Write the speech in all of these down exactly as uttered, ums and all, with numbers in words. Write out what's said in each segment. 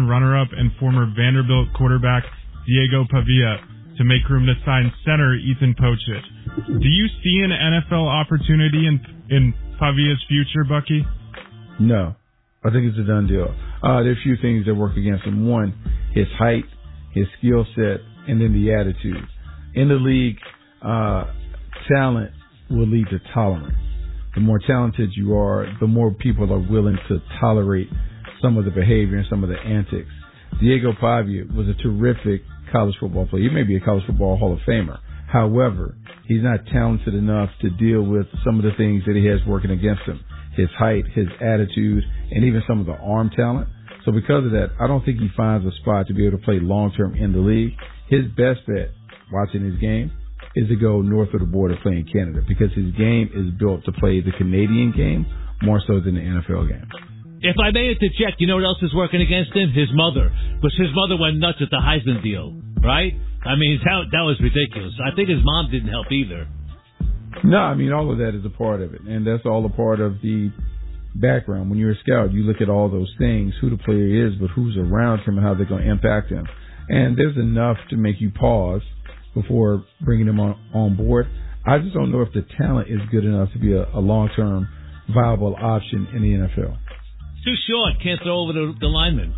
runner-up and former Vanderbilt quarterback Diego Pavia to make room to sign center Ethan Pocic. Do you see an N F L opportunity in in Pavia's future, Bucky? No. I think it's a done deal. Uh, there are a few things that work against him. One, his height, his skill set, and then the attitude. In the league, uh, talent will lead to tolerance. The more talented you are, the more people are willing to tolerate some of the behavior and some of the antics. Diego Pavia was a terrific college football player. He may be a college football Hall of Famer. However, he's not talented enough to deal with some of the things that he has working against him. His height, his attitude, and even some of the arm talent. So because of that, I don't think he finds a spot to be able to play long-term in the league. His best bet, watching his game, is to go north of the border playing Canada because his game is built to play the Canadian game more so than the N F L game. If I may interject, you know what else is working against him? His mother. Because his mother went nuts at the Heisman deal, right? I mean, that, that was ridiculous. I think his mom didn't help either. No, I mean, all of that is a part of it, and that's all a part of the background. When you're a scout, you look at all those things, who the player is, but who's around him and how they're going to impact him. And there's enough to make you pause before bringing him on, on board. I just don't know if the talent is good enough to be a, a long-term viable option in the N F L. Too short. Can't throw over the, the lineman.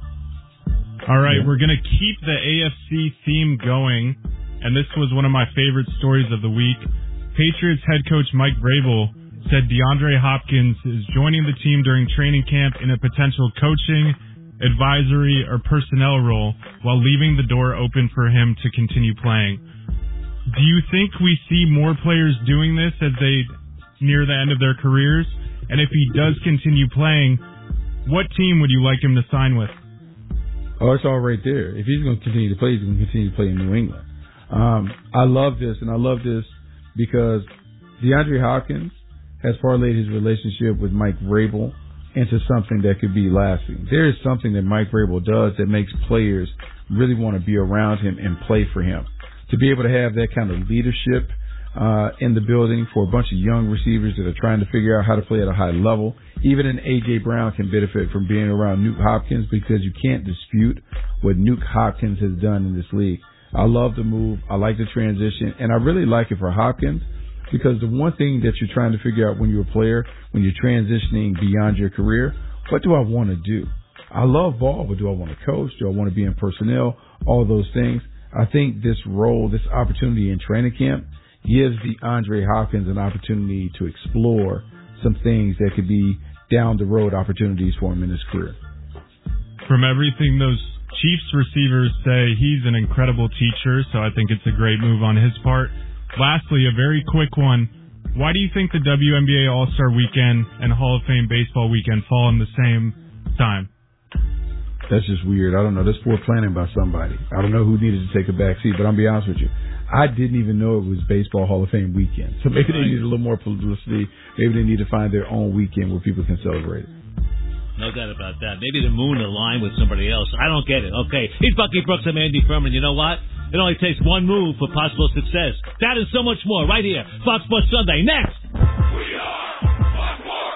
All right, we're going to keep the A F C theme going, and this was one of my favorite stories of the week. Patriots head coach Mike Vrabel said DeAndre Hopkins is joining the team during training camp in a potential coaching, advisory, or personnel role while leaving the door open for him to continue playing. Do you think we see more players doing this as they near the end of their careers? And if he does continue playing, what team would you like him to sign with? Oh, it's all right there. If he's going to continue to play, he's going to continue to play in New England. Um, I love this, and I love this because DeAndre Hopkins has parlayed his relationship with Mike Vrabel into something that could be lasting. There is something that Mike Vrabel does that makes players really want to be around him and play for him. To be able to have that kind of leadership uh, in the building for a bunch of young receivers that are trying to figure out how to play at a high level. Even an A J. Brown can benefit from being around Nuke Hopkins because you can't dispute what Nuke Hopkins has done in this league. I love the move. I like the transition. And I really like it for Hopkins because the one thing that you're trying to figure out when you're a player, when you're transitioning beyond your career, what do I want to do? I love ball, but do I want to coach? Do I want to be in personnel? All those things. I think this role, this opportunity in training camp gives DeAndre Hopkins an opportunity to explore some things that could be down the road opportunities for him in his career. From everything those Chiefs receivers say, he's an incredible teacher, so I think it's a great move on his part. Lastly, a very quick one. Why do you think the W N B A All-Star Weekend and Hall of Fame Baseball Weekend fall in the same time? That's just weird. I don't know. That's poor planning by somebody. I don't know who needed to take a back seat, but I'll be honest with you. I didn't even know it was Baseball Hall of Fame weekend. So maybe they need a little more publicity. Maybe they need to find their own weekend where people can celebrate it. No doubt about that. Maybe the moon aligned with somebody else. I don't get it. Okay. He's Bucky Brooks. I'm Andy Furman. You know what? It only takes one move for possible success. That and so much more right here. Fox Sports Sunday. Next. We are Fox Sports.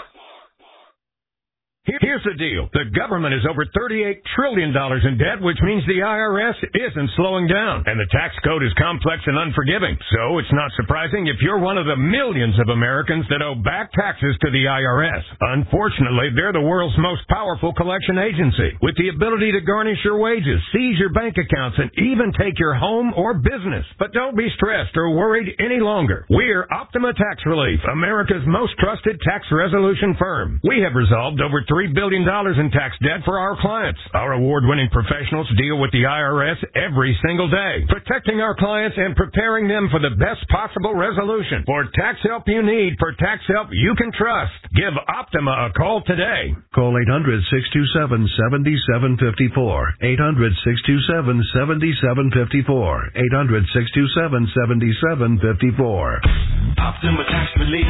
Here's the deal. The government is over thirty-eight trillion dollars in debt, which means the I R S isn't slowing down. And the tax code is complex and unforgiving. So it's not surprising if you're one of the millions of Americans that owe back taxes to the I R S. Unfortunately, they're the world's most powerful collection agency, with the ability to garnish your wages, seize your bank accounts, and even take your home or business. But don't be stressed or worried any longer. We're Optima Tax Relief, America's most trusted tax resolution firm. We have resolved over three billion dollars in tax debt for our clients. Our award-winning professionals deal with the I R S every single day, protecting our clients and preparing them for the best possible resolution. For tax help you need, for tax help you can trust, give Optima a call today. Call eight hundred, six two seven, seven seven five four. eight hundred, six two seven, seven seven five four. eight hundred, six two seven, seven seven five four. Optima Tax Relief.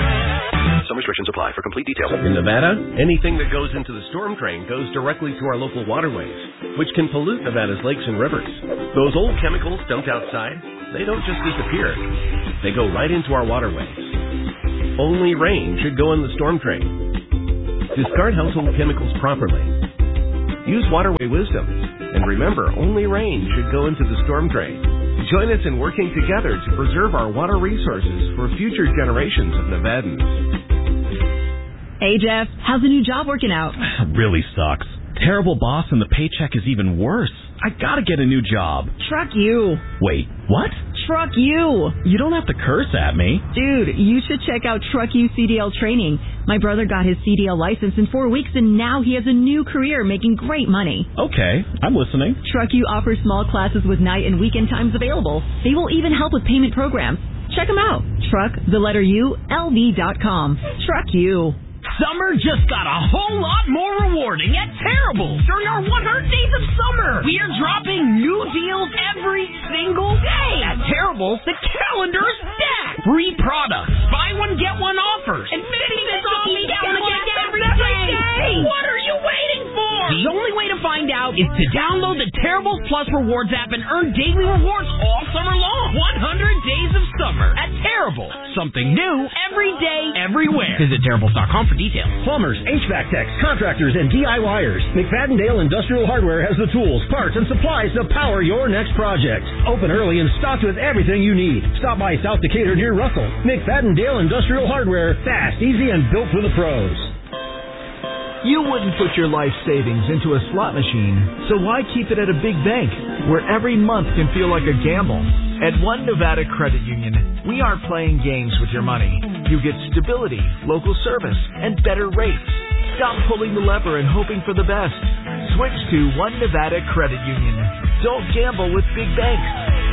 Some restrictions apply. For complete details. In Nevada, anything that goes into the storm drain goes directly to our local waterways, which can pollute Nevada's lakes and rivers. Those old chemicals dumped outside, they don't just disappear. They go right into our waterways. Only rain should go in the storm drain. Discard household chemicals properly. Use waterway wisdom. And remember, only rain should go into the storm drain. Join us in working together to preserve our water resources for future generations of Nevadans. Hey, Jeff, how's the new job working out? Really sucks. Terrible boss and the paycheck is even worse. I gotta get a new job. Truck you. Wait, what? Truck you. You don't have to curse at me. Dude, you should check out Truck You C D L training. My brother got his C D L license in four weeks and now he has a new career making great money. Okay, I'm listening. Truck You offers small classes with night and weekend times available. They will even help with payment programs. Check them out. Truck, the letter U, L V dot com. Truck You. Summer just got a whole lot more rewarding at Terrible during our one hundred days of summer. We are dropping new deals every single day. At Terrible, the calendar is stacked. Free products, buy one, get one offers, and fifty percent off each one get every day. What are you waiting for? The only way to find out is to download the Terrible Plus Rewards app and earn daily rewards all summer long. one hundred days of summer at Terrible. Something new every day, everywhere. Visit Terrible dot com for details. Plumbers, H V A C techs, contractors, and DIYers. McFadden-Dale Industrial Hardware has the tools, parts, and supplies to power your next project. Open early and stocked with everything you need. Stop by South Decatur near Russell. McFadden-Dale Industrial Hardware. Fast, easy, and built for the pros. You wouldn't put your life savings into a slot machine, so why keep it at a big bank where every month can feel like a gamble? At One Nevada Credit Union, we aren't playing games with your money. You get stability, local service, and better rates. Stop pulling the lever and hoping for the best. Switch to One Nevada Credit Union. Don't gamble with big banks.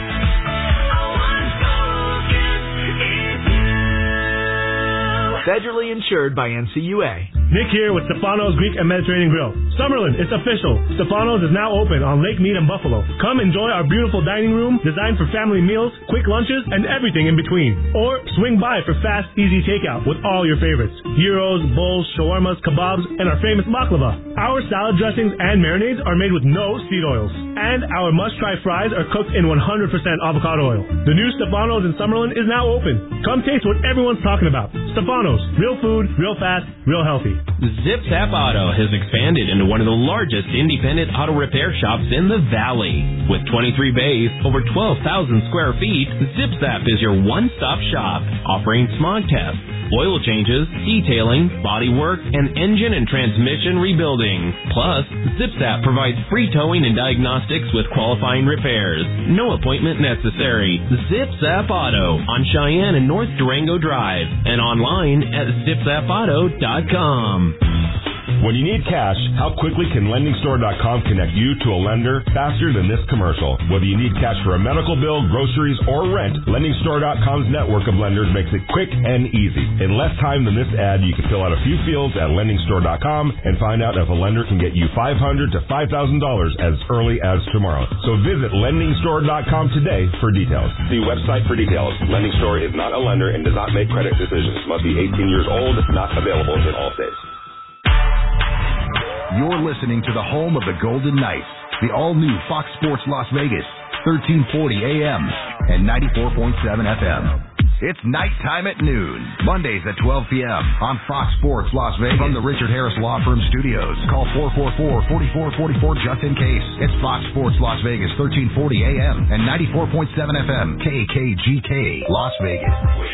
Federally insured by N C U A. Nick here with Stefano's Greek and Mediterranean Grill. Summerlin, it's official. Stefano's is now open on Lake Mead and Buffalo. Come enjoy our beautiful dining room designed for family meals, quick lunches, and everything in between. Or swing by for fast, easy takeout with all your favorites. Gyros, bowls, shawarmas, kebabs, and our famous baklava. Our salad dressings and marinades are made with no seed oils. And our must-try fries are cooked in one hundred percent avocado oil. The new Stefano's in Summerlin is now open. Come taste what everyone's talking about. Stefano's. Real food, real fast, real healthy. Zip Zap Auto has expanded into one of the largest independent auto repair shops in the Valley. With twenty-three bays, over twelve thousand square feet, Zip Zap is your one-stop shop, offering smog tests, oil changes, detailing, body work, and engine and transmission rebuilding. Plus, Zip Zap provides free towing and diagnostics with qualifying repairs. No appointment necessary. Zip Zap Auto on Cheyenne and North Durango Drive and online at zip zap auto dot com. When you need cash, how quickly can lending store dot com connect you to a lender faster than this commercial? Whether you need cash for a medical bill, groceries, or rent, lending store dot com's network of lenders makes it quick and easy. In less time than this ad, you can fill out a few fields at lending store dot com and find out if a lender can get you five hundred dollars to five thousand dollars as early as tomorrow. So visit lending store dot com today for details. See website for details. Lending Store is not a lender and does not make credit decisions. Must be eighteen years old. Not available in all states. You're listening to the home of the Golden Knights, the all-new Fox Sports Las Vegas, thirteen forty A M and ninety-four point seven F M. It's nighttime at noon, Mondays at twelve p.m. on Fox Sports Las Vegas. From the Richard Harris Law Firm Studios, call four four four, four four four four just in case. It's Fox Sports Las Vegas, thirteen forty A M and ninety-four point seven F M, K K G K, Las Vegas.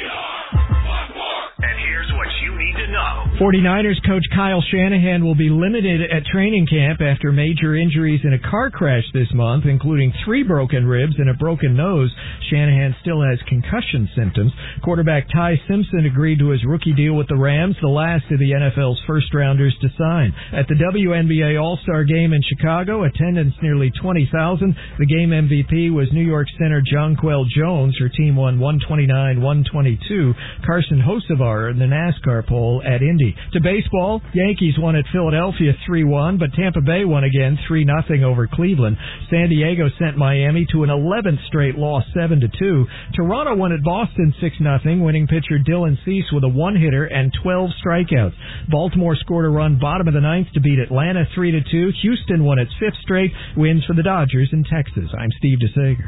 And here's what you need to know. forty-niners coach Kyle Shanahan will be limited at training camp after major injuries in a car crash this month, including three broken ribs and a broken nose. Shanahan still has concussion symptoms. Quarterback Ty Simpson agreed to his rookie deal with the Rams, the last of the N F L's first-rounders to sign. At the W N B A All-Star Game in Chicago, attendance nearly twenty thousand. The game M V P was New York center Jonquel Jones. Her team won one twenty-nine one twenty-two. Carson Hocevar in the NASCAR poll at Indy. To baseball, Yankees won at Philadelphia three one, but Tampa Bay won again three nothing over Cleveland. San Diego sent Miami to an eleventh straight loss seven to two. Toronto won at Boston six nothing, winning pitcher Dylan Cease with a one-hitter and twelve strikeouts. Baltimore scored a run bottom of the ninth to beat Atlanta three to two. Houston won its fifth straight, wins for the Dodgers in Texas. I'm Steve DeSager.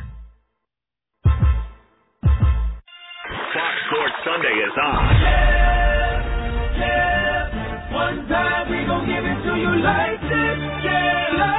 Fox Sports Sunday is on. One time we gon' give it to you like this, yeah.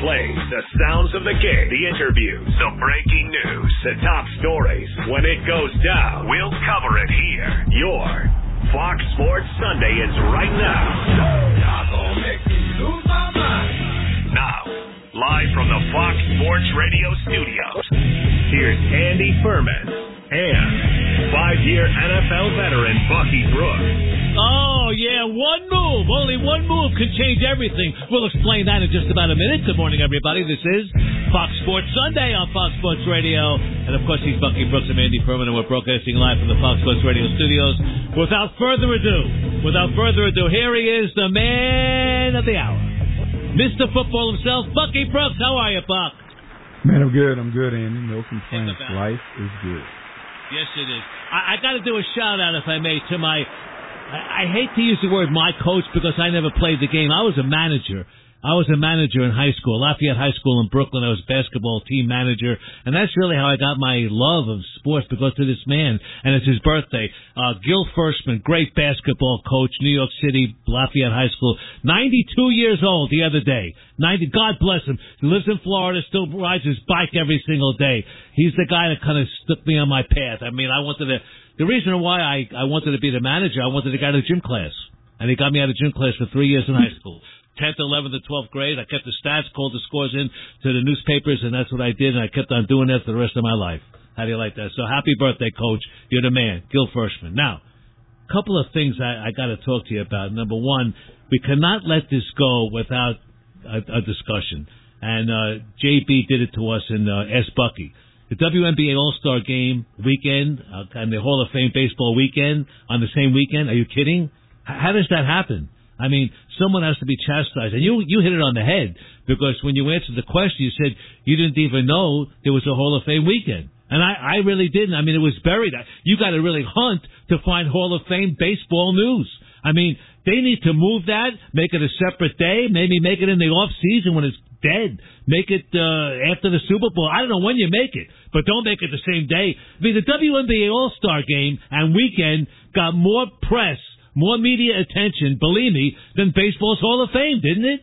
plays, the sounds of the game, the interviews, the breaking news, the top stories. When it goes down, we'll cover it here. Your Fox Sports Sunday is right now. Y'all gonna make me lose my mind. Now, live from the Fox Sports Radio studios, here's Andy Furman and five-year N F L veteran Bucky Brooks. Oh, yeah, one move. Only one move could change everything. We'll explain that in just about a minute. Good morning, everybody. This is Fox Sports Sunday on Fox Sports Radio. And, of course, he's Bucky Brooks and Andy Furman, and we're broadcasting live from the Fox Sports Radio studios. Without further ado, without further ado, here he is, the man of the hour, Mister Football himself, Bucky Brooks. How are you, Buck? Man, I'm good. I'm good, Andy. No complaints. Life is good. Yes, it is. I, I got to do a shout-out, if I may, to my... I, I hate to use the word my coach because I never played the game. I was a manager. I was a manager in high school, Lafayette High School in Brooklyn. I was basketball team manager, and that's really how I got my love of sports, because of this man, and it's his birthday. Uh, Gil Firstman, great basketball coach, New York City, Lafayette High School, ninety-two years old the other day. ninety, God bless him. He lives in Florida, still rides his bike every single day. He's the guy that kind of stuck me on my path. I mean, I wanted to, the reason why I, I wanted to be the manager, I wanted to get out of gym class, and he got me out of gym class for three years in high school. tenth, eleventh, and twelfth grade. I kept the stats, called the scores in to the newspapers, and that's what I did, and I kept on doing that for the rest of my life. How do you like that? So happy birthday, Coach. You're the man, Gil Firstman. Now, a couple of things I, I got to talk to you about. Number one, we cannot let this go without a, a discussion. And uh, J B did it to us in uh, S. Bucky. The W N B A All-Star Game weekend uh, and the Hall of Fame baseball weekend on the same weekend. Are you kidding? H- how does that happen? I mean, someone has to be chastised. And you you hit it on the head, because when you answered the question, you said you didn't even know there was a Hall of Fame weekend. And I, I really didn't. I mean, it was buried. You got to really hunt to find Hall of Fame baseball news. I mean, they need to move that, make it a separate day, maybe make it in the off season when it's dead. Make it uh, after the Super Bowl. I don't know when you make it, but don't make it the same day. I mean, the W N B A All-Star Game and weekend got more press, more media attention, believe me, than baseball's Hall of Fame, didn't it?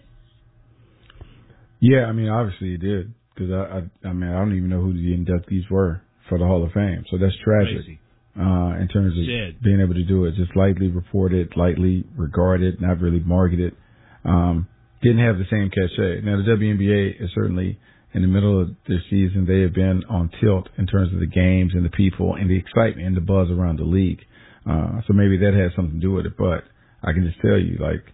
Yeah, I mean, obviously it did, because I, I, I mean, I don't even know who the inductees were for the Hall of Fame, so that's tragic. Crazy. Uh, in terms of Sad. being able to do it, just lightly reported, lightly regarded, not really marketed. Um, didn't have the same cachet. Now, the W N B A is certainly in the middle of their season. They have been on tilt in terms of the games and the people and the excitement and the buzz around the league. Uh, so maybe that has something to do with it. But I can just tell you, like,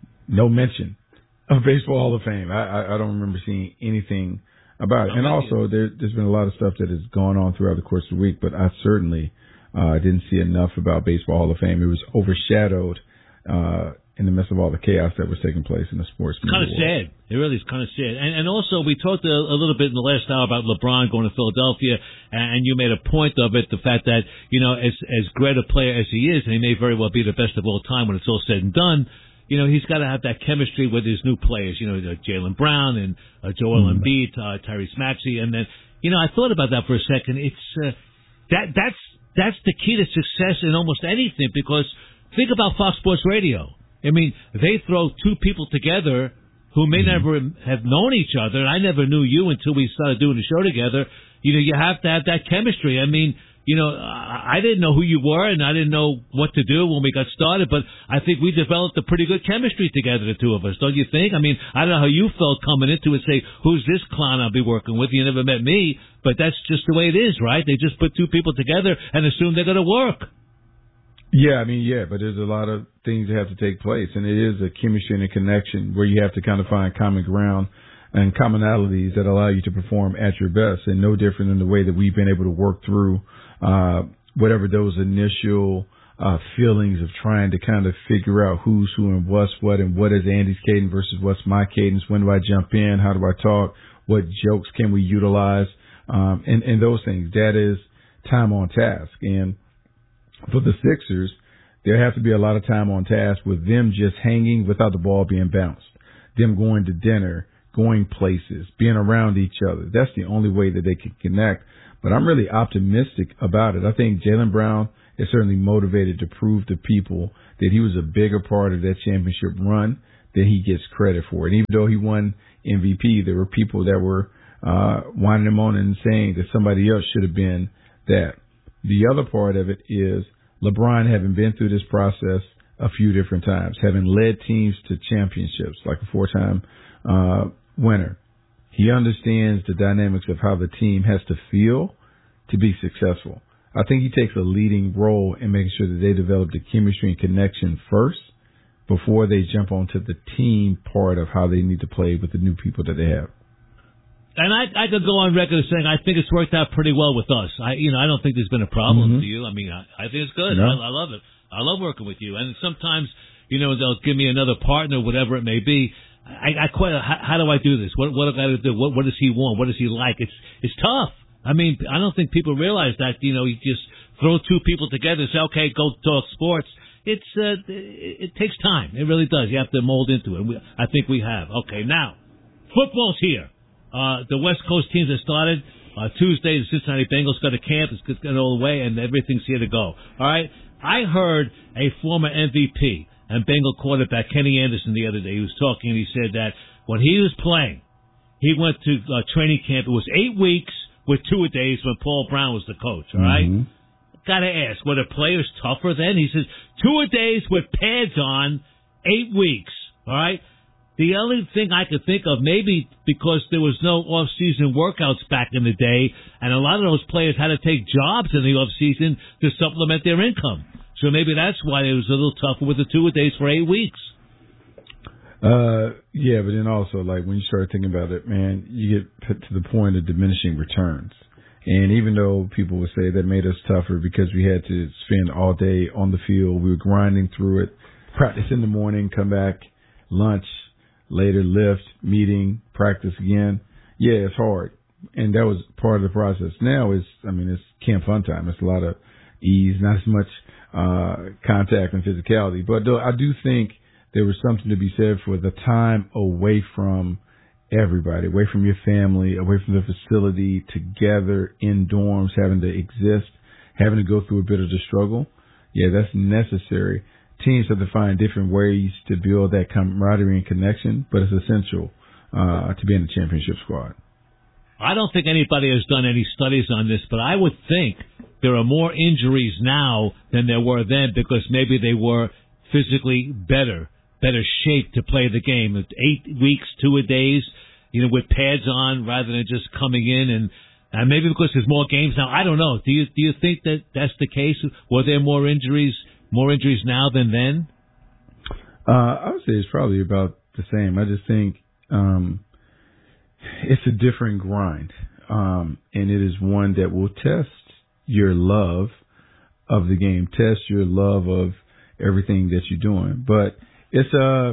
no mention of Baseball Hall of Fame. I, I, I don't remember seeing anything about it. And also, there, there's been a lot of stuff that has gone on throughout the course of the week, but I certainly uh, didn't see enough about Baseball Hall of Fame. It was overshadowed uh, in the midst of all the chaos that was taking place in the sports media. Kind of sad. It really is kind of sad. And, and also, we talked a, a little bit in the last hour about LeBron going to Philadelphia, and you made a point of it, the fact that, you know, as as great a player as he is, and he may very well be the best of all time when it's all said and done, you know, he's got to have that chemistry with his new players, you know, uh, Jaylen Brown and uh, Joel mm. Embiid, uh, Tyrese Maxey. And then, you know, I thought about that for a second. It's uh, that that's that's the key to success in almost anything, because think about Fox Sports Radio. I mean, they throw two people together who may mm. never have known each other. I never knew you until we started doing the show together. You know, you have to have that chemistry. I mean, you know, I didn't know who you were, and I didn't know what to do when we got started, but I think we developed a pretty good chemistry together, the two of us, don't you think? I mean, I don't know how you felt coming into it, say, who's this clown I'll be working with? You never met me, but that's just the way it is, right? They just put two people together and assume they're going to work. Yeah, I mean, yeah, but there's a lot of things that have to take place, and it is a chemistry and a connection where you have to kind of find common ground and commonalities that allow you to perform at your best, and no different than the way that we've been able to work through uh whatever those initial uh feelings of trying to kind of figure out who's who and what's what, and what is Andy's cadence versus what's my cadence, when do I jump in, how do I talk, what jokes can we utilize, um and, and those things. That is time on task. And for the Sixers, there have to be a lot of time on task with them just hanging without the ball being bounced, them going to dinner, going places, being around each other. That's the only way that they can connect. But I'm really optimistic about it. I think Jaylen Brown is certainly motivated to prove to people that he was a bigger part of that championship run than he gets credit for. And even though he won M V P, there were people that were uh, whining him on and saying that somebody else should have been that. The other part of it is LeBron having been through this process a few different times, having led teams to championships, like a four-time uh, winner. He understands the dynamics of how the team has to feel to be successful. I think he takes a leading role in making sure that they develop the chemistry and connection first before they jump onto the team part of how they need to play with the new people that they have. And I, I could go on record as saying I think it's worked out pretty well with us. I, you know, I don't think there's been a problem Mm-hmm. for you. I mean, I, I think it's good. No. I, I love it. I love working with you. And sometimes, you know, they'll give me another partner, whatever it may be. I, I quite. How, how do I do this? What, what do I got to do? What, what does he want? What does he like? It's, it's tough. I mean, I don't think people realize that. You know, you just throw two people together and say, okay, go talk sports. It's, uh, it, it takes time. It really does. You have to mold into it. We, I think we have. Okay, now, football's here. Uh, the West Coast teams have started. Uh, Tuesday, the Cincinnati Bengals got a camp. It's got all the way, and everything's here to go. All right? I heard a former M V P and Bengal quarterback, Kenny Anderson, the other day. He was talking, and he said that when he was playing, he went to uh, training camp. It was eight weeks with two-a-days when Paul Brown was the coach, all right? Mm-hmm. Got to ask, were the players tougher then? He says, two-a-days with pads on, eight weeks, all right? The only thing I could think of, maybe because there was no off-season workouts back in the day, and a lot of those players had to take jobs in the off-season to supplement their income. So maybe that's why it was a little tougher with the two-a-days for eight weeks. Uh, yeah, but then also, like, when you start thinking about it, man, you get put to the point of diminishing returns. And even though people would say that made us tougher because we had to spend all day on the field, we were grinding through it, practice in the morning, come back, lunch, later lift, meeting, practice again. Yeah, it's hard. And that was part of the process. Now it's, I mean, it's camp fun time. It's a lot of ease, not as much uh contact and physicality. But though I do think there was something to be said for the time away from everybody, away from your family, away from the facility, together in dorms, having to exist, having to go through a bit of the struggle. Yeah, that's necessary. Teams have to find different ways to build that camaraderie and connection, but it's essential uh, to be in the championship squad. I don't think anybody has done any studies on this, but I would think there are more injuries now than there were then because maybe they were physically better, better shape to play the game. Eight weeks, two-a-days, you know, with pads on rather than just coming in and uh, maybe because there's more games now. I don't know. Do you do you think that that's the case? Were there more injuries? More injuries now than then? Uh, I would say it's probably about the same. I just think um, it's a different grind, um, and it is one that will test your love of the game, test your love of everything that you're doing. But it's uh,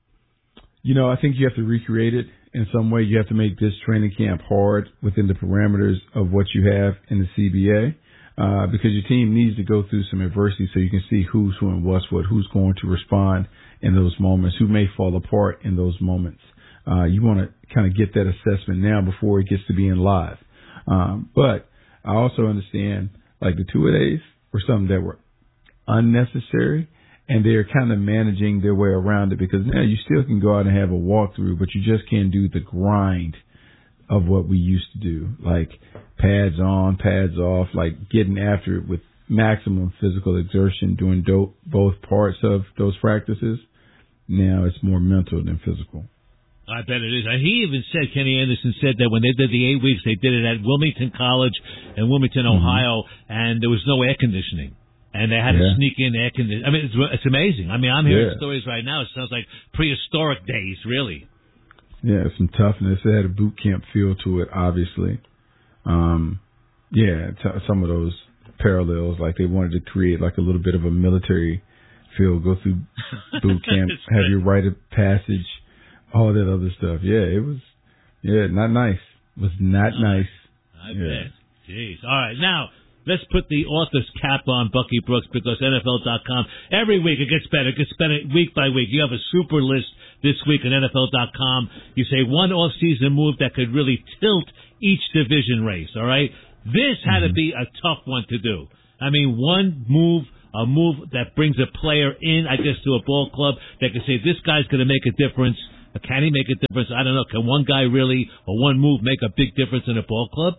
you know, I think you have to recreate it in some way. You have to make this training camp hard within the parameters of what you have in the C B A. Uh, because your team needs to go through some adversity so you can see who's who and what's what, who's going to respond in those moments, who may fall apart in those moments. Uh, you want to kind of get that assessment now before it gets to being live. Um, but I also understand, like, the two-a-days were something that were unnecessary, and they're kind of managing their way around it because now you still can go out and have a walkthrough, but you just can't do the grind of what we used to do, like pads on, pads off, like getting after it with maximum physical exertion, doing do- both parts of those practices. Now it's more mental than physical. I bet it is. And he even said, Kenny Anderson said that when they did the eight weeks, they did it at Wilmington College in Wilmington, Mm-hmm. Ohio, and there was no air conditioning. And they had Yeah. to sneak in air conditioning. I mean, it's, it's amazing. I mean, I'm hearing Yeah. stories right now. It sounds like prehistoric days, really. Yeah, some toughness. It had a boot camp feel to it, obviously. Um, yeah, t- some of those parallels, like they wanted to create like a little bit of a military feel, go through boot camp, have your rite of passage, all that other stuff. Yeah, it was, yeah, not nice. It was not No, nice. I yeah. bet. Jeez. All right, now let's put the author's cap on Bucky Brooks because N F L dot com, every week it gets better. It gets better week by week. You have a super list this week on N F L dot com. You say one off-season move that could really tilt each division race, all right? This had mm-hmm. to be a tough one to do. I mean, one move a move that brings a player in, I guess, to a ball club that can say, this guy's going to make a difference. Can he make a difference? I don't know. Can one guy really, or one move, make a big difference in a ball club?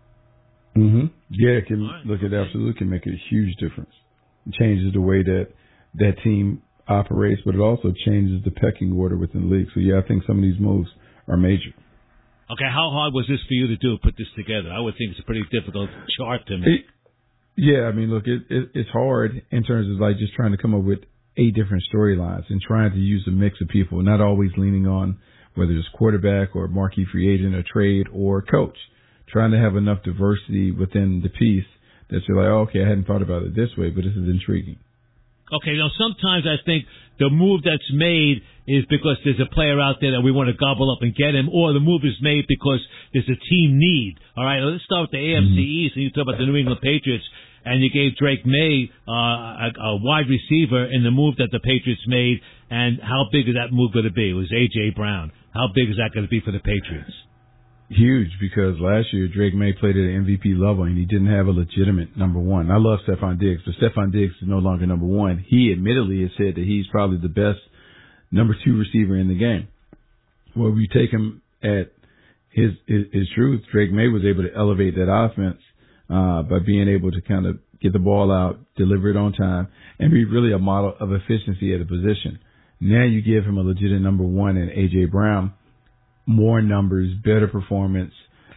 Mm-hmm. Yeah, it can, right. look, it absolutely can make a huge difference. It changes the way that that team operates, but it also changes the pecking order within the league. So, yeah, I think some of these moves are major. Okay, how hard was this for you to do, put this together? I would think it's a pretty difficult chart to make. It, yeah, I mean, look, it, it, it's hard in terms of like just trying to come up with eight different storylines and trying to use a mix of people, not always leaning on whether it's quarterback or marquee free agent or trade or coach. Trying to have enough diversity within the piece that you're like, oh, okay, I hadn't thought about it this way, but this is intriguing. Okay, now sometimes I think the move that's made is because there's a player out there that we want to gobble up and get him, or the move is made because there's a team need. All right, let's start with the A F C mm-hmm. East, and you talk about the New England Patriots, and you gave Drake May uh, a, a wide receiver in the move that the Patriots made, and how big is that move going to be? It was A J. Brown. How big is that going to be for the Patriots? Huge, because last year Drake May played at an M V P level and he didn't have a legitimate number one. I love Stephon Diggs, but Stephon Diggs is no longer number one. He admittedly has said that he's probably the best number two receiver in the game. Well, if you take him at his, his, his truth, Drake May was able to elevate that offense uh, by being able to kind of get the ball out, deliver it on time, and be really a model of efficiency at a position. Now you give him a legitimate number one in A J. Brown. More numbers, better performance.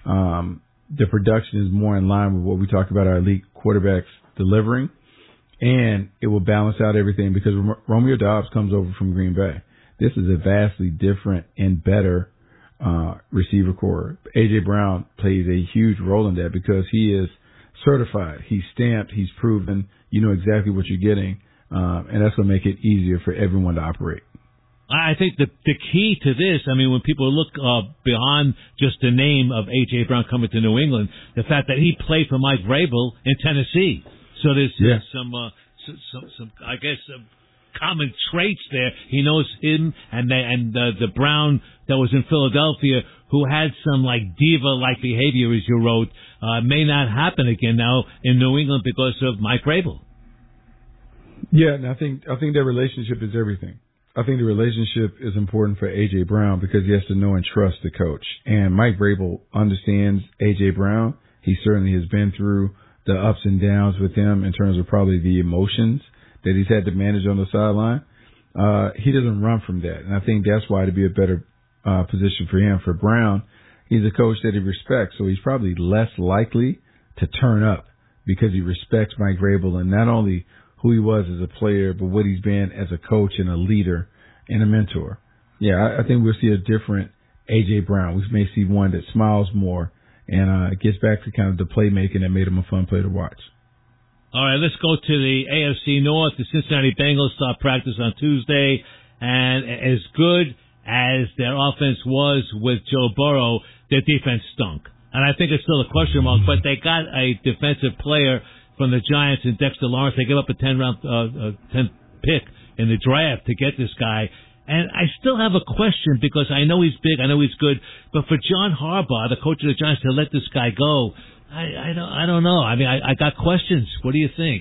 Um, the production is more in line with what we talk about our elite quarterbacks delivering, and it will balance out everything because Romeo Doubs comes over from Green Bay. This is a vastly different and better uh, receiver core. A J. Brown plays a huge role in that because he is certified. He's stamped. He's proven. You know exactly what you're getting, um, and that's going to make it easier for everyone to operate. I think the the key to this, I mean, when people look uh, beyond just the name of A J. Brown coming to New England, the fact that he played for Mike Vrabel in Tennessee. So there's, yeah. there's some, uh, some, some, some, I guess, uh, common traits there. He knows him and the, and the, the Brown that was in Philadelphia, who had some like diva-like behavior, as you wrote, uh, may not happen again now in New England because of Mike Vrabel. Yeah, and I think I think that relationship is everything. I think the relationship is important for A J. Brown because he has to know and trust the coach. And Mike Vrabel understands A J. Brown. He certainly has been through the ups and downs with him in terms of probably the emotions that he's had to manage on the sideline. Uh, he doesn't run from that. And I think that's why to be a better uh, position for him. For Brown, he's a coach that he respects, so he's probably less likely to turn up because he respects Mike Vrabel and not only who he was as a player, but what he's been as a coach and a leader and a mentor. Yeah, I, I think we'll see a different A J. Brown. We may see one that smiles more and uh, gets back to kind of the playmaking that made him a fun player to watch. All right, let's go to the A F C North. The Cincinnati Bengals start practice on Tuesday, and as good as their offense was with Joe Burrow, their defense stunk. And I think it's still a question mark, but they got a defensive player from the Giants in Dexter Lawrence. They gave up a ten round, uh, uh, ten pick in the draft to get this guy. And I still have a question because I know he's big, I know he's good, but for John Harbaugh, the coach of the Giants, to let this guy go, I, I don't, I don't know. I mean, I, I got questions. What do you think?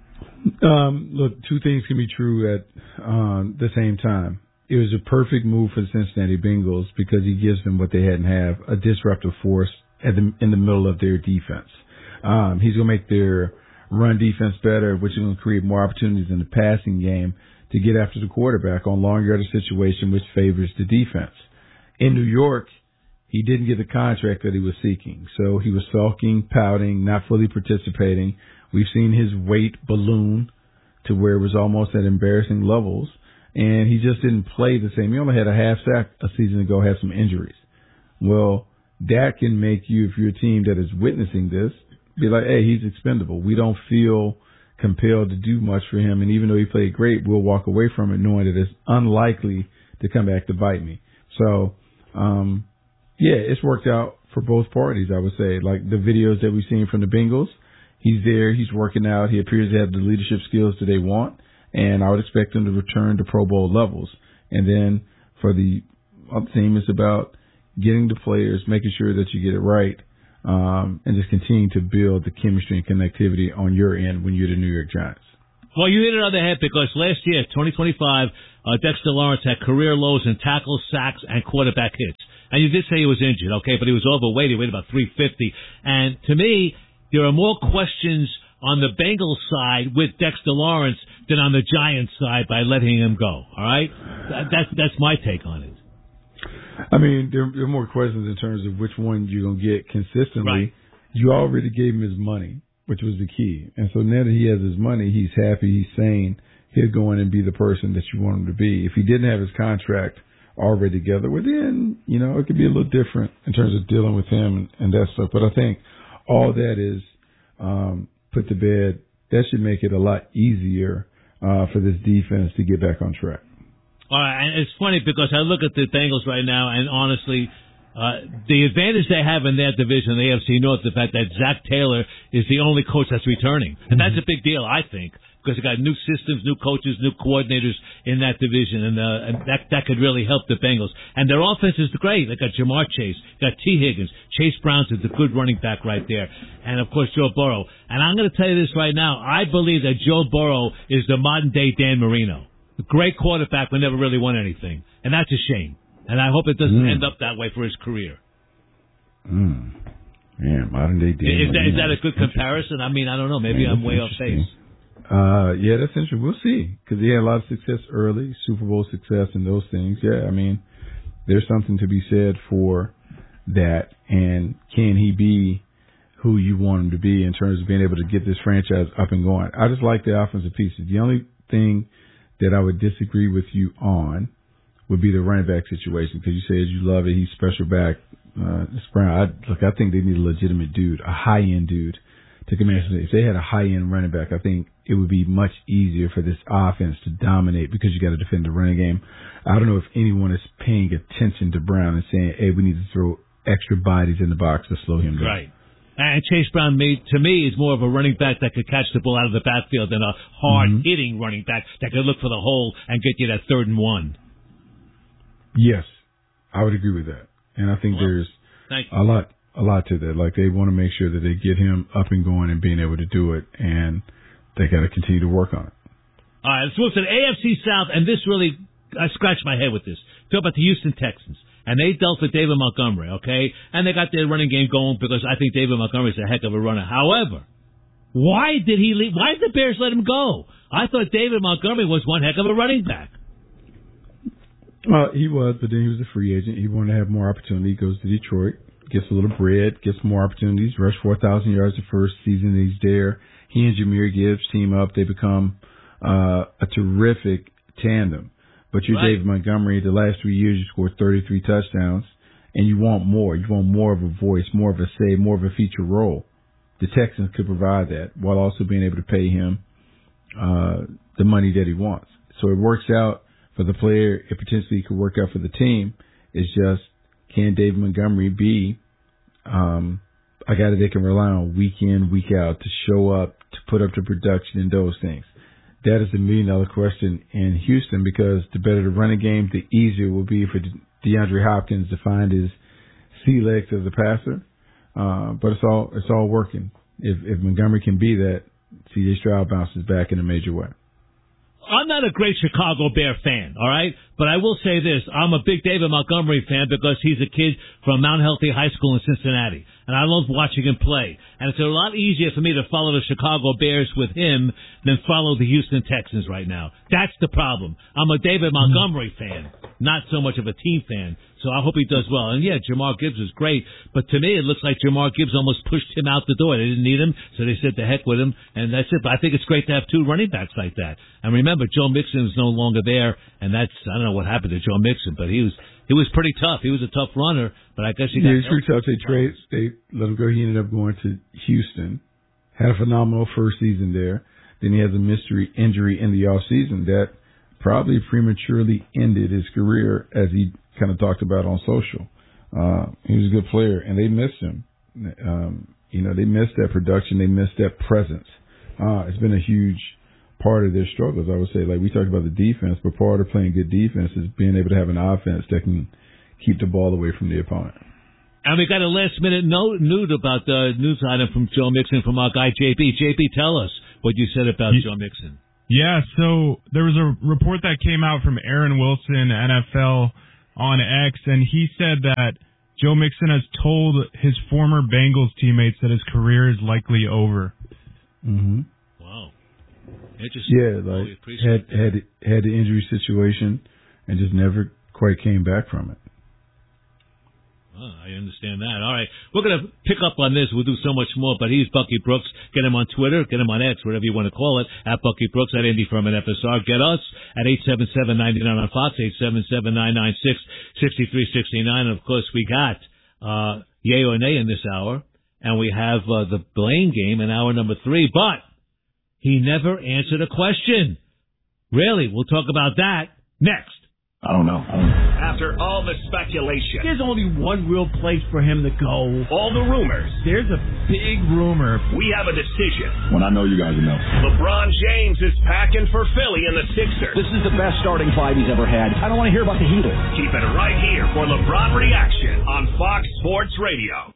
Um, look, two things can be true at um, the same time. It was a perfect move for the Cincinnati Bengals because he gives them what they hadn't have, a disruptive force at the, in the middle of their defense. Um, he's going to make their run defense better, which is going to create more opportunities in the passing game to get after the quarterback on long yardage situation, which favors the defense. In New York, he didn't get the contract that he was seeking. So he was sulking, pouting, not fully participating. We've seen his weight balloon to where it was almost at embarrassing levels. And he just didn't play the same. He only had a half sack a season ago, had some injuries. Well, that can make you, if you're a team that is witnessing this, be like, hey, he's expendable. We don't feel compelled to do much for him. And even though he played great, we'll walk away from it knowing that it's unlikely to come back to bite me. So, um, yeah, it's worked out for both parties, I would say. Like the videos that we've seen from the Bengals, he's there, he's working out, he appears to have the leadership skills that they want, and I would expect him to return to Pro Bowl levels. And then for the other team, it's about getting the players, making sure that you get it right, um, and just continuing to build the chemistry and connectivity on your end when you're the New York Giants. Well, you hit it on the head because last year, twenty twenty-five, uh, Dexter Lawrence had career lows in tackles, sacks, and quarterback hits. And you did say he was injured, okay, but he was overweight. He weighed about three fifty. And to me, there are more questions on the Bengals side with Dexter Lawrence than on the Giants side by letting him go, all right? That, that's, that's my take on it. I mean, there, there are more questions in terms of which one you're going to get consistently. Right. You already gave him his money, which was the key. And so now that he has his money, he's happy, he's sane, he'll go in and be the person that you want him to be. If he didn't have his contract already together, well then, you know, it could be a little different in terms of dealing with him and, and that stuff. But I think all that is um, put to bed. That should make it a lot easier uh, for this defense to get back on track. All right, and it's funny because I look at the Bengals right now, and honestly, uh, the advantage they have in their division, the A F C North, the fact that Zach Taylor is the only coach that's returning. And that's a big deal, I think, because they got new systems, new coaches, new coordinators in that division, and, uh, and that that could really help the Bengals. And their offense is great. They got Jamar Chase, got T. Higgins, Chase Brown's is a good running back right there, and of course Joe Burrow. And I'm going to tell you this right now: I believe that Joe Burrow is the modern day Dan Marino. A great quarterback, but never really won anything. And that's a shame. And I hope it doesn't mm. end up that way for his career. Mm. Yeah, modern day Dan. Is that, is that a good comparison? I mean, I don't know. Maybe yeah, I'm way off base. Uh, yeah, that's interesting. We'll see. Because he had a lot of success early, Super Bowl success and those things. Yeah, I mean, there's something to be said for that. And can he be who you want him to be in terms of being able to get this franchise up and going? I just like the offensive pieces. The only thing that I would disagree with you on would be the running back situation, because you said you love it. He's special back. Uh, Brown. I, look, I think they need a legitimate dude, a high end dude to come in. If they had a high end running back, I think it would be much easier for this offense to dominate because you got to defend the running game. I don't know if anyone is paying attention to Brown and saying, "Hey, we need to throw extra bodies in the box to slow him down." Right. And Chase Brown, made, to me, is more of a running back that could catch the ball out of the backfield than a hard-hitting mm-hmm. running back that could look for the hole and get you that third and one. Yes, I would agree with that. And I think well, there's a lot a lot to that. Like, they want to make sure that they get him up and going and being able to do it, and they got to continue to work on it. All right, let's move to the A F C South, and this really, I scratched my head with this. Talk about the Houston Texans. And they dealt with David Montgomery, okay? And they got their running game going because I think David Montgomery is a heck of a runner. However, why did he leave? Why did the Bears let him go? I thought David Montgomery was one heck of a running back. Well, he was, but then he was a free agent. He wanted to have more opportunity. He goes to Detroit, gets a little bread, gets more opportunities, rushed four thousand yards the first season that he's there. He and Jahmyr Gibbs team up. They become uh, a terrific tandem. But you're right. David Montgomery. The last three years, you scored thirty-three touchdowns, and you want more. You want more of a voice, more of a say, more of a feature role. The Texans could provide that while also being able to pay him uh, the money that he wants. So it works out for the player. It potentially could work out for the team. It's just, can David Montgomery be um, a guy that they can rely on week in, week out to show up, to put up the production and those things? That is a million dollar question in Houston, because the better the running game, the easier it will be for DeAndre Hopkins to find his sea legs as a passer. Uh, but it's all it's all working. If, if Montgomery can be that, C J Stroud bounces back in a major way. I'm not a great Chicago Bear fan, all right? But I will say this. I'm a big David Montgomery fan because he's a kid from Mount Healthy High School in Cincinnati. And I love watching him play. And it's a lot easier for me to follow the Chicago Bears with him than follow the Houston Texans right now. That's the problem. I'm a David Montgomery fan, not so much of a team fan. So I hope he does well. And, yeah, Jamar Gibbs is great. But to me, it looks like Jamar Gibbs almost pushed him out the door. They didn't need him, so they said to heck with him. And that's it. But I think it's great to have two running backs like that. And remember, Joe Mixon is no longer there. And that's, I don't know what happened to Joe Mixon, but he was he was pretty tough. He was a tough runner, but I guess he got... Yeah, he's pretty tough. They trade, they let him go. He ended up going to Houston. Had a phenomenal first season there. Then he has a mystery injury in the offseason that probably prematurely ended his career, as he kind of talked about on social. Uh, he was a good player, and they missed him. Um, you know, they missed that production. They missed that presence. Uh, it's been a huge part of their struggles, I would say. Like, we talked about the defense, but part of playing good defense is being able to have an offense that can keep the ball away from the opponent. And we got a last-minute note nude about the news item from Joe Mixon from our guy J B. J B, tell us what you said about he, Joe Mixon. Yeah, so there was a report that came out from Aaron Wilson, N F L, on X, and he said that Joe Mixon has told his former Bengals teammates that his career is likely over. Mm-hmm. Wow. Interesting. Yeah, like had had had the injury situation and just never quite came back from it. Oh, I understand that. All right. We're going to pick up on this. We'll do so much more, but he's Bucky Brooks. Get him on Twitter. Get him on X, whatever you want to call it, at Bucky Brooks, at Indy Furman F S R. Get us at eight seven seven, nine nine on Fox, eight seven seven, nine nine six, six three six nine. And, of course, we got uh, Yay or Nay in this hour, and we have uh, the Blaine game in hour number three, but he never answered a question. Really? We'll talk about that next. I don't know. I don't know. After all the speculation, There's only one real place for him to go. all the rumors, There's a big rumor. we have a decision. When I know you guys know. LeBron James is packing for Philly and the Sixers. This is the best starting five he's ever had. I don't want to hear about the Heatles. Keep it right here for LeBron Reaction on Fox Sports Radio.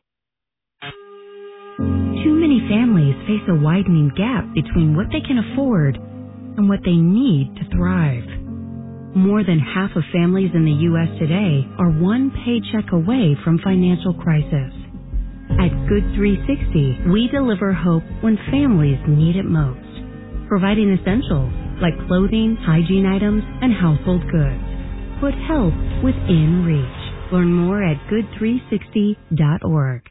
Too many families face a widening gap between what they can afford and what they need to thrive. More than half of families in the U S today are one paycheck away from financial crisis. At Good three sixty, we deliver hope when families need it most, providing essentials like clothing, hygiene items, and household goods. Put help within reach. Learn more at good three sixty dot org.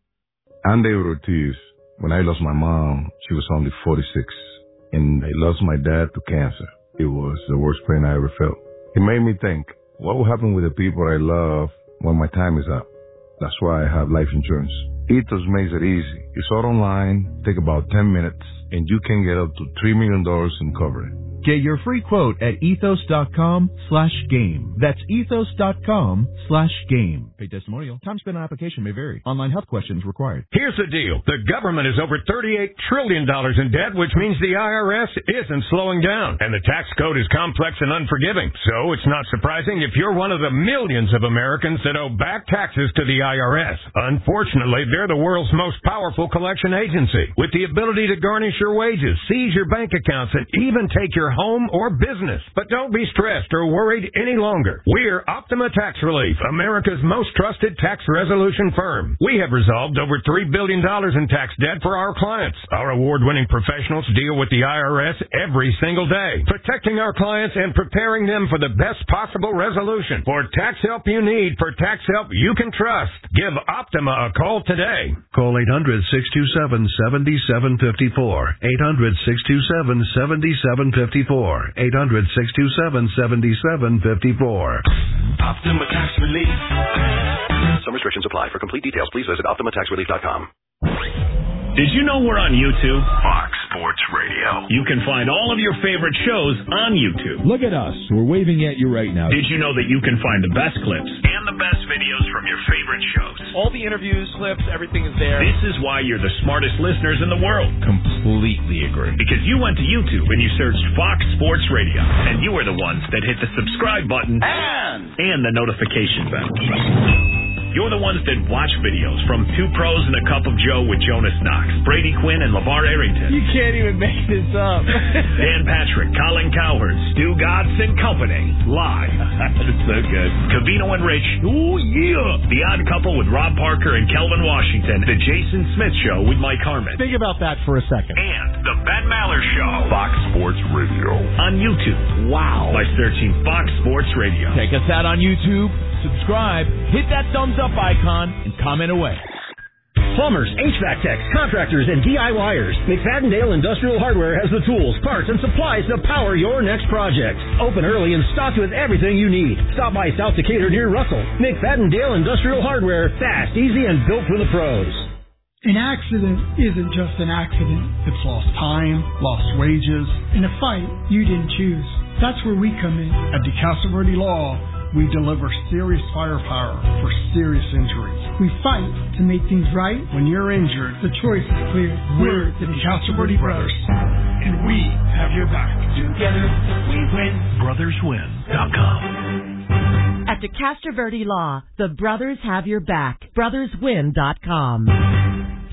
I'm David Ortiz. When I lost my mom, she was only forty-six, and I lost my dad to cancer. It was the worst pain I ever felt. It made me think, what will happen with the people I love when my time is up? That's why I have life insurance. Ethos makes it easy. It's all online, take about ten minutes, and you can get up to three million dollars in coverage. Get your free quote at ethos.com slash game. That's ethos.com slash game. Pay testimonial. Time spent on application may vary. Online health questions required. Here's the deal. The government is over thirty-eight trillion dollars in debt, which means the I R S isn't slowing down. And the tax code is complex and unforgiving. So it's not surprising if you're one of the millions of Americans that owe back taxes to the I R S. Unfortunately, they're the world's most powerful collection agency, with the ability to garnish your wages, seize your bank accounts, and even take your home or business. But don't be stressed or worried any longer. We're Optima Tax Relief, America's most trusted tax resolution firm. We have resolved over three billion dollars in tax debt for our clients. Our award-winning professionals deal with the I R S every single day, protecting our clients and preparing them for the best possible resolution. For tax help you need, for tax help you can trust, give Optima a call today. Call eight hundred, six two seven, seven seven five four. eight hundred, six two seven, seven seven five four. eight hundred, six two seven, seven seven five four. Optima Tax Relief. Some restrictions apply. For complete details, please visit optima tax relief dot com. Did you know we're on YouTube? Fox Sports Radio. You can find all of your favorite shows on YouTube. Look at us. We're waving at you right now. Did you know that you can find the best clips and the best videos from your favorite shows? All the interviews, clips, everything is there. This is why you're the smartest listeners in the world. Completely agree. Because you went to YouTube and you searched Fox Sports Radio, and you were the ones that hit the subscribe button and, and the notification bell. You're the ones that watch videos from Two Pros and a Cup of Joe with Jonas Knox, Brady Quinn, and LeVar Arrington. You can't even make this up. Dan Patrick, Colin Cowherd, Stu Godson and Company. Live. That's so good. Cavino and Rich. Oh, yeah. The Odd Couple with Rob Parker and Kelvin Washington. The Jason Smith Show with Mike Harmon. Think about that for a second. And The Ben Maller Show. Fox Sports Radio. On YouTube. Wow. By searching Fox Sports Radio. Check us out on YouTube. Subscribe, hit that thumbs up icon, and comment away. Plumbers, H V A C techs, contractors, and DIYers. McFadden-Dale Industrial Hardware has the tools, parts, and supplies to power your next project. Open early and stocked with everything you need. Stop by South Decatur near Russell. McFadden-Dale Industrial Hardware, fast, easy, and built for the pros. An accident isn't just an accident. It's lost time, lost wages, and a fight you didn't choose. That's where we come in. At DeCastro Verde Law, we deliver serious firepower for serious injuries. We fight to make things right. When you're injured, the choice is clear. We're the DeCastro Verde Brothers, and we have your back. Together, we win. brothers win dot com. At DeCastro Verde Law, the brothers have your back. brothers win dot com.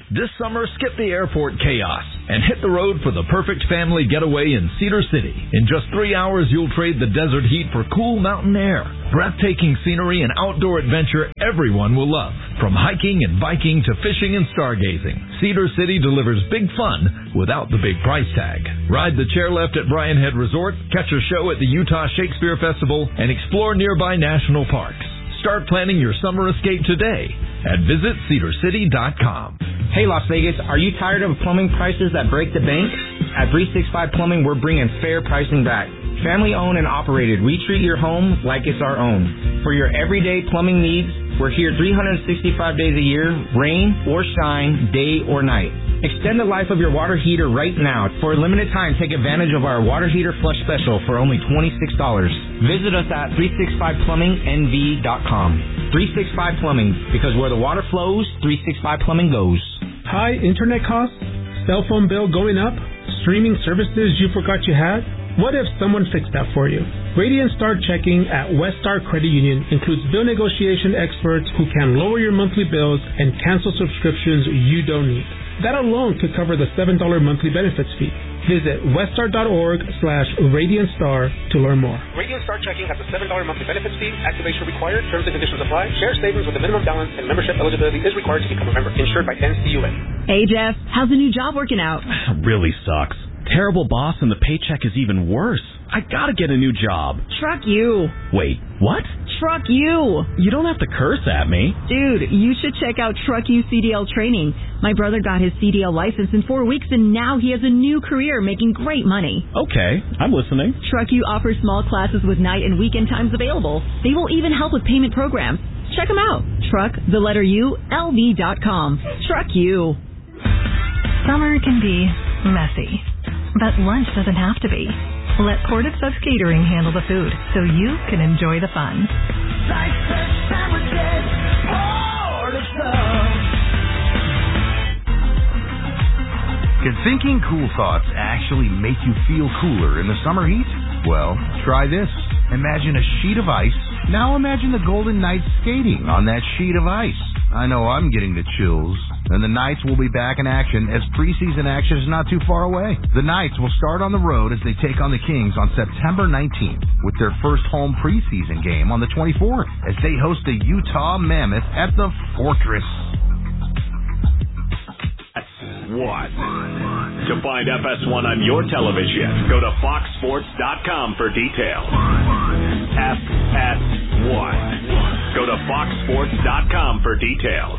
This summer, skip the airport chaos and hit the road for the perfect family getaway in Cedar City. In just three hours, you'll trade the desert heat for cool mountain air, breathtaking scenery, and outdoor adventure everyone will love. From hiking and biking to fishing and stargazing, Cedar City delivers big fun without the big price tag. Ride the chairlift at Bryan Head Resort, catch a show at the Utah Shakespeare Festival, and explore nearby national parks. Start planning your summer escape today at visit cedar city dot com. Hey Las Vegas, are you tired of plumbing prices that break the bank? At three sixty-five Plumbing, we're bringing fair pricing back. Family owned and operated, we treat your home like it's our own. For your everyday plumbing needs, we're here three hundred sixty-five days a year, rain or shine, day or night. Extend the life of your water heater right now. For a limited time, take advantage of our water heater flush special for only twenty-six dollars. Visit us at three sixty-five plumbing n v dot com. three sixty-five Plumbing, because where the water flows, three sixty-five Plumbing goes. High internet costs? Cell phone bill going up? Streaming services you forgot you had? What if someone fixed that for you? Radiant Star Checking at West Star Credit Union includes bill negotiation experts who can lower your monthly bills and cancel subscriptions you don't need. That alone could cover the seven dollars monthly benefits fee. Visit weststar.org slash Radiant Star to learn more. Radiant Star Checking has a seven dollars monthly benefits fee. Activation required. Terms and conditions apply. Share savings with a minimum balance and membership eligibility is required to become a member. Insured by N C U A. Hey, Jeff. How's the new job working out? Really sucks. Terrible boss and the paycheck is even worse. I gotta get a new job. Truck you. Wait, what? Truck you. You don't have to curse at me. Dude, you should check out Truck You C D L training. My brother got his C D L license in four weeks and now he has a new career making great money. Okay, I'm listening. Truck You offers small classes with night and weekend times available. They will even help with payment programs. Check them out. Truck, the letter U, L V dot com. Truck You. Summer can be messy, but lunch doesn't have to be. Let Portage Subs Catering handle the food so you can enjoy the fun. Can thinking cool thoughts actually make you feel cooler in the summer heat? Well, try this. Imagine a sheet of ice. Now imagine the Golden Knights skating on that sheet of ice. I know I'm getting the chills. And the Knights will be back in action as preseason action is not too far away. The Knights will start on the road as they take on the Kings on September nineteenth with their first home preseason game on the twenty-fourth as they host the Utah Mammoth at the Fortress. One. To find F S one on your television, go to fox sports dot com for details. F S one. Go to fox sports dot com for details.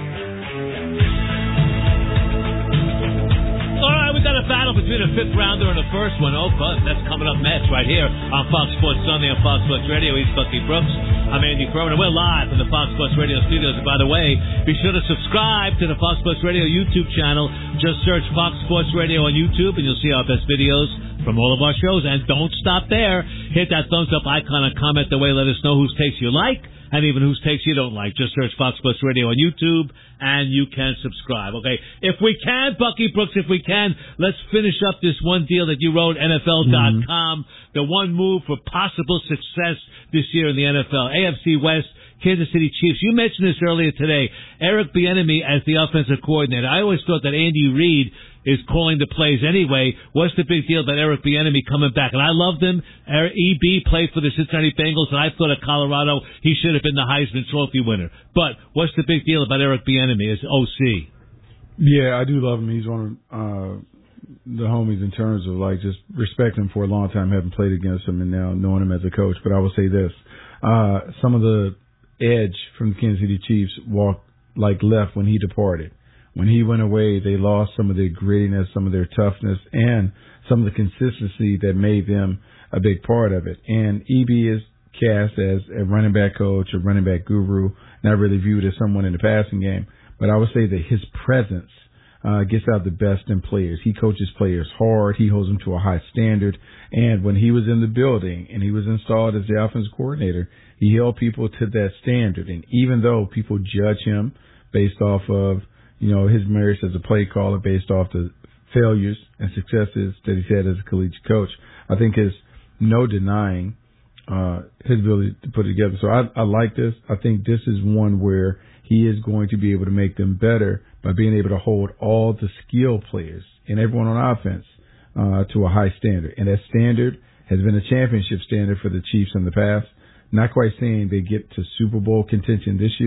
All right, we got a battle between a fifth rounder and a first one. Oh, but that's coming up next right here on Fox Sports Sunday on Fox Sports Radio. He's Bucky Brooks. I'm Andy Furman, and we're live from the Fox Sports Radio studios. And by the way, be sure to subscribe to the Fox Sports Radio YouTube channel. Just search Fox Sports Radio on YouTube, and you'll see our best videos from all of our shows. And don't stop there. Hit that thumbs up icon and comment the way. Let us know whose takes you like and even whose takes you don't like. Just search Fox Sports Radio on YouTube, and you can subscribe. Okay, if we can, Bucky Brooks, if we can, let's finish up this one deal that you wrote, N F L dot com, mm-hmm. the one move for possible success this year in the N F L. A F C West, Kansas City Chiefs. You mentioned this earlier today. Eric Bieniemy as the offensive coordinator. I always thought that Andy Reid is calling the plays anyway. What's the big deal about Eric Bieniemy coming back? And I loved him. E B played for the Cincinnati Bengals, and I thought at Colorado he should have been the Heisman Trophy winner. But what's the big deal about Eric Bieniemy as O C? Yeah, I do love him. He's one of uh, the homies in terms of like just respect him for a long time, having played against him and now knowing him as a coach. But I will say this: uh, some of the edge from the Kansas City Chiefs walked like left when he departed. When he went away, they lost some of their grittiness, some of their toughness, and some of the consistency that made them a big part of it. And E B is cast as a running back coach, a running back guru, not really viewed as someone in the passing game. But I would say that his presence uh, gets out the best in players. He coaches players hard. He holds them to a high standard. And when he was in the building and he was installed as the offensive coordinator, he held people to that standard. And even though people judge him based off of, you know, his merits as a play caller, based off the failures and successes that he's had as a collegiate coach, I think there's no denying uh, his ability to put it together. So I, I like this. I think this is one where he is going to be able to make them better by being able to hold all the skill players and everyone on offense uh, to a high standard. And that standard has been a championship standard for the Chiefs in the past. Not quite saying they get to Super Bowl contention this year.